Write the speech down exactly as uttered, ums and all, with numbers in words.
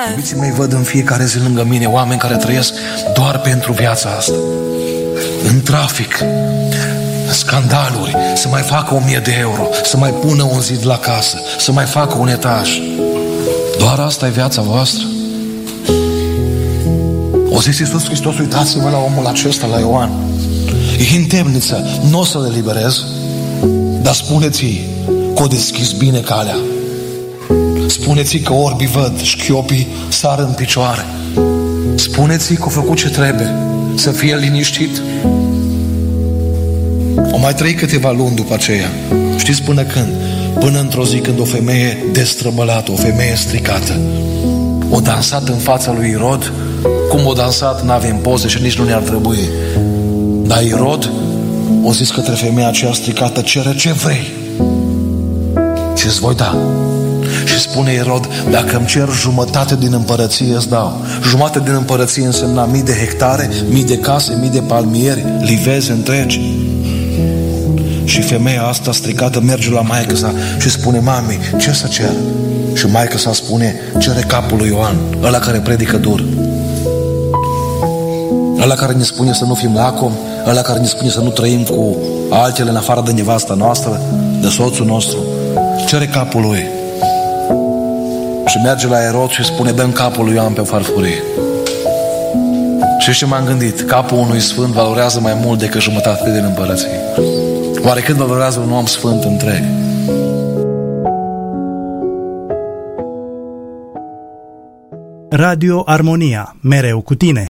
Iubiții mei, văd în fiecare zi lângă mine oameni care trăiesc doar pentru viața asta. În trafic, scandaluri, să mai facă o mie de euro, să mai pună un zid la casă, să mai facă un etaj. Doar asta e viața voastră? O zis Iisus Hristos, uitați-vă la omul acesta, la Ioan. E în temniță, nu o să-l eliberez, dar spuneți-i că o deschis bine calea. Spuneți-i că orbii văd, șchiopii sar în picioare. Spuneți-i că a făcut ce trebuie, să fie liniștit. O mai trăi câteva luni după aceea. Știți până când? Până într-o zi când o femeie destrăbălată, o femeie stricată, o dansat în fața lui Irod. Cum o dansat, n-avem poze și nici nu ne-ar trebui. Dar Irod o zis către femeia aceea stricată, cere ce vrei și îți voi da. Și spune Irod, dacă îmi cer jumătate din împărăție, îți dau. Jumătate din împărăție însemna mii de hectare, mii de case, mii de palmieri, livezi întregi. Și femeia asta stricată merge la maică sa și spune, mami, ce să cer? Și maică sa spune, cere capul lui Ioan, ăla care predică dur, ăla care ne spune să nu fim lacom, ăla care ne spune să nu trăim cu altele în afară de nevasta noastră, de soțul nostru. Cere capul lui. Și merge la Irod și spune, dă-mi capul lui Ioan pe farfurie. Și ce m-am gândit? Capul unui sfânt valorează mai mult decât jumătate din împărăție. Oare cât valorează un om sfânt întreg? Radio Armonia, mereu cu tine.